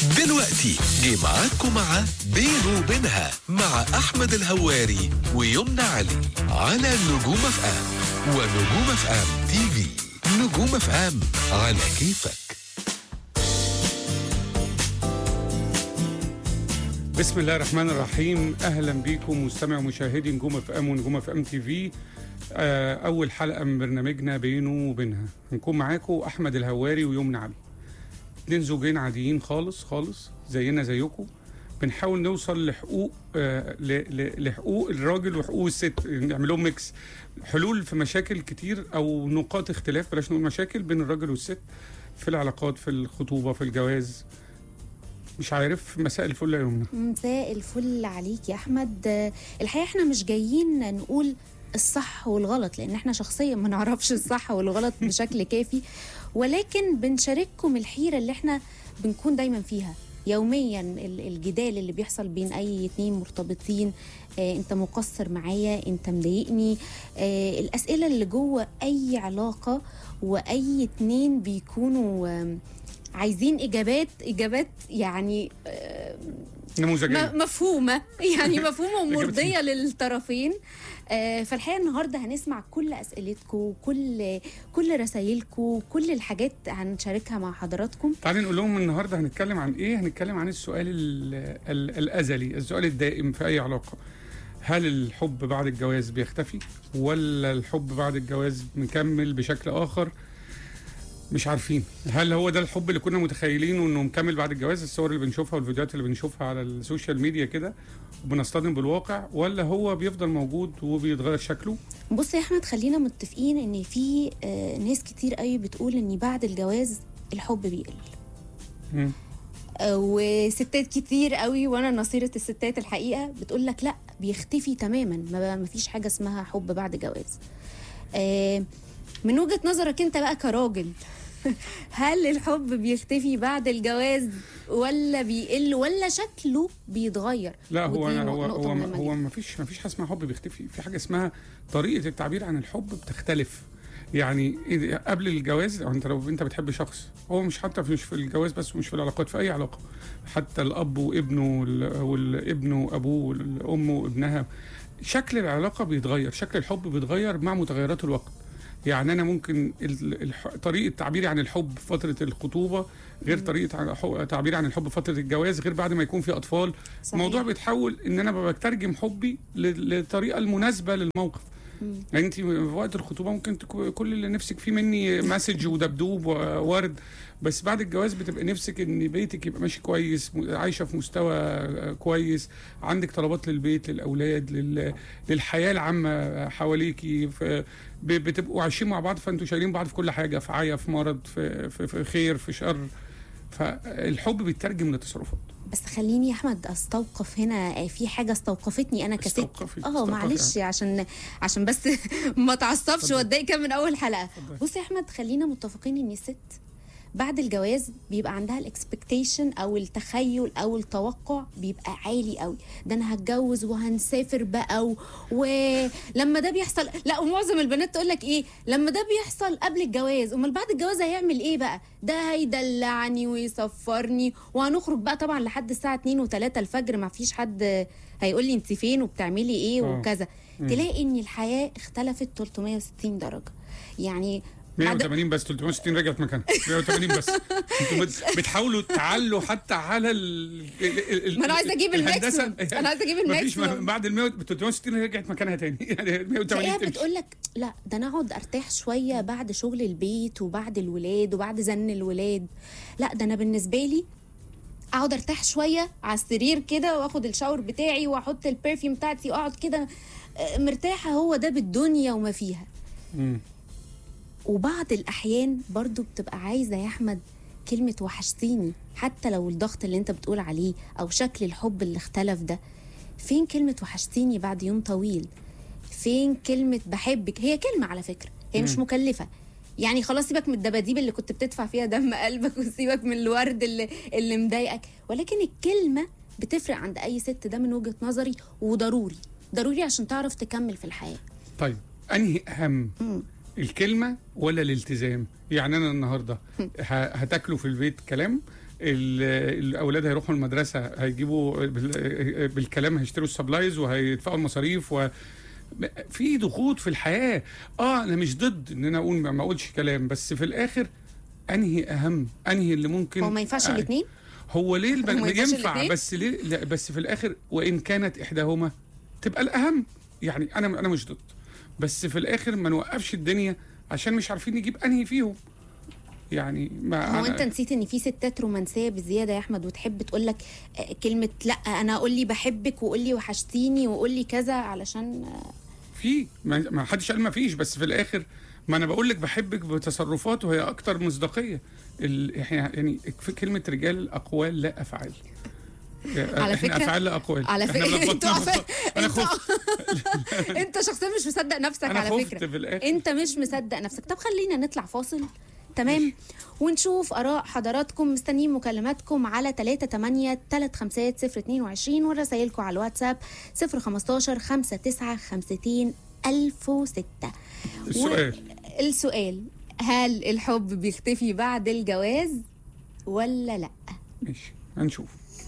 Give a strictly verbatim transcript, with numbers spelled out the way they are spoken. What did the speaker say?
دلوقتي جه معاكم مع بينه وبينها مع أحمد الهواري ويمنى علي على نجوم اف ام ونجوم اف ام تي في. نجوم اف ام على كيفك. بسم الله الرحمن الرحيم. اهلا بيكم مستمع ومشاهدي نجوم اف ام ونجوم اف ام تي في. اول حلقه من برنامجنا بينه وبينها هنكون معاكم احمد الهواري ويمنى علي، اتنين زوجين عاديين خالص خالص زينا زيكم، بنحاول نوصل لحقوق آه لحقوق الراجل وحقوق الست، نعملهم ميكس، حلول في مشاكل كتير او نقاط اختلاف، بلاش نقول مشاكل، بين الراجل والست في العلاقات، في الخطوبه، في الجواز. مش عارف. مساء الفل يا يمنى. مساء الفل عليك يا احمد. الحقيقه احنا مش جايين نقول الصح والغلط، لان احنا شخصيا ما نعرفش الصح والغلط بشكل كافي، ولكن بنشارككم الحيره اللي احنا بنكون دايما فيها يوميا، الجدال اللي بيحصل بين اي اتنين مرتبطين. اه انت مقصر معايا، انت مضايقني، اه الاسئله اللي جوه اي علاقه، واي اتنين بيكونوا اه عايزين اجابات اجابات يعني اه نموذجيه مفهومه يعني مفهومه ومرضيه للطرفين. آه فالحقيقه النهارده هنسمع كل اسئلتكم، كل كل رسائلكم، كل الحاجات هنشاركها مع حضراتكم. تعالوا نقول لهم النهارده هنتكلم عن ايه. هنتكلم عن السؤال ال ال الازلي، السؤال الدائم في اي علاقه: هل الحب بعد الجواز بيختفي، ولا الحب بعد الجواز مكمل بشكل اخر؟ مش عارفين. هل هو ده الحب اللي كنا متخيلينه انه مكمل بعد الجواز، الصور اللي بنشوفها والفيديوهات اللي بنشوفها على السوشيال ميديا كده وبنصطدم بالواقع، ولا هو بيفضل موجود وبيتغير شكله؟ بص يا احمد، خلينا متفقين ان في آه ناس كتير قوي بتقول ان بعد الجواز الحب بيقل، امم آه وستات كتير قوي، وانا نصيرة الستات الحقيقه، بتقول لك لا بيختفي تماما، ما فيش حاجه اسمها حب بعد جواز. آه من وجهة نظرك انت بقى كراجل، هل الحب بيختفي بعد الجواز ولا بيقل ولا شكله بيتغير؟ لا هو هو هو هو ما فيش ما فيش حاجه اسمها حب بيختفي، في حاجه اسمها طريقه التعبير عن الحب بتختلف. يعني قبل الجواز، او انت لو انت بتحب شخص، هو مش حتى مش في الجواز بس، ومش في العلاقات، في اي علاقه، حتى الاب وابنه والابن وابوه والام وابنها، شكل العلاقه بيتغير، شكل الحب بيتغير مع متغيرات الوقت. يعني أنا ممكن طريقة تعبيري عن الحب في فترة الخطوبة غير طريقة تعبيري عن الحب في فترة الجواز، غير بعد ما يكون في أطفال. صحيح. الموضوع بيتحول إن أنا بترجم حبي للطريقة المناسبة للموقف. يعني أنت في وقت الخطوبة ممكن كل اللي نفسك فيه مني مسج ودبدوب وورد، بس بعد الجواز بتبقى نفسك ان بيتك يبقى ماشي كويس، عايشه في مستوى كويس، عندك طلبات للبيت، للاولاد، لل... للحياه العامه حواليكي، بتبقوا عايشين مع بعض، فانتوا شايلين بعض في كل حاجه، في عيا، في مرض، في, في, في خير، في شر. فالحب بيترجم لتصرفات. بس خليني يا احمد استوقف هنا في حاجه استوقفتني انا كست. اه معلش، يعني. عشان عشان بس ما تعصبش واتضايق كده من اول حلقه. بص يا احمد، خلينا متفقين ان الست بعد الجواز بيبقى عندها الاكسبكتيشن او التخيل او التوقع بيبقى عالي قوي. ده انا هتجوز وهنسافر بقى و... ولما ده بيحصل، لا، ومعظم البنات تقول لك ايه لما ده بيحصل قبل الجواز، امال بعد الجواز هيعمل ايه بقى؟ ده هيدلعني ويسفرني وهنخرج بقى طبعا لحد الساعه اتنين وتلاتة الفجر، ما فيش حد هيقول لي انت فين وبتعملي ايه وكذا. تلاقي ان الحياه اختلفت تلتمية وستين درجه. يعني مية وتمانين بس، تلتمية وستين رجعت مكانها، مية وتمانين بس. انتوا بتحاولوا تعلوا حتى على ال ما انا عايزه اجيب الماكسيمم، انا عايزه اجيب الماكسيمم. بعد ال تلتمية وستين رجعت مكانها تاني، يعني مية وتمانين تمشي. بتقول لك لا، ده انا اقعد ارتاح شويه بعد شغل البيت وبعد الولاد وبعد زن الولاد. لا، ده انا بالنسبه لي اقعد ارتاح شويه على السرير كده، واخد الشاور بتاعي واحط البرفيوم بتاعتي واقعد كده مرتاحه، هو ده بالدنيا وما فيها. امم وبعض الأحيان برضو بتبقى عايزة يا أحمد كلمة وحشتيني، حتى لو الضغط اللي انت بتقول عليه أو شكل الحب اللي اختلف ده. فين كلمة وحشتيني بعد يوم طويل؟ فين كلمة بحبك؟ هي كلمة على فكرة، هي مش مكلفة. يعني خلاص سيبك من الدباديب اللي كنت بتدفع فيها دم قلبك، وسيبك من الورد اللي, اللي مضايقك، ولكن الكلمة بتفرق عند أي ست، ده من وجهة نظري، وضروري ضروري عشان تعرف تكمل في الحياة. طيب أنهي أهم؟ مم. الكلمه ولا الالتزام؟ يعني انا النهارده هتاكلوا في البيت كلام، الاولاد هيروحوا المدرسه هيجيبوا بالكلام، هيشتروا السبلايز وهيدفعوا المصاريف، و في ضغوط في الحياه. اه انا مش ضد ان انا اقول ما اقولش كلام، بس في الاخر انهي اهم، انهي اللي ممكن. هو ما ينفعش الاثنين؟ هو ليه البن... ينفع بس ليه؟ لا بس في الاخر وان كانت احداهما تبقى الاهم. يعني انا انا مش ضد، بس في الاخر ما نوقفش الدنيا عشان مش عارفين نجيب انهي فيهم. يعني ما هو انت نسيت ان في ستات رومانسيه بزياده يا احمد، وتحب تقول لك كلمه لا انا قول لي بحبك وقول لي وحشتيني وقول لي كذا، علشان في ما حدش قال ما فيش، بس في الاخر ما انا بقول لك بحبك بتصرفات وهي اكتر مصداقيه. يعني في كلمه رجال اقوال لا افعال. على فكره افعال لا اقوال. على فكره انت انا خفت انت شخصيا مش مصدق نفسك. على فكره انت مش مصدق نفسك. طب خلينا نطلع فاصل، تمام، ونشوف آراء حضراتكم. مستنيين مكالماتكم على ثلاثة ثمانية ثلاثة خمسة صفر اثنين وعشرين ورسائلكم على الواتساب صفر خمستاشر خمسة تسعة خمستين ألف وستة. السؤال و... السؤال هل الحب بيختفي بعد الجواز ولا لا؟ ماشي هنشوف.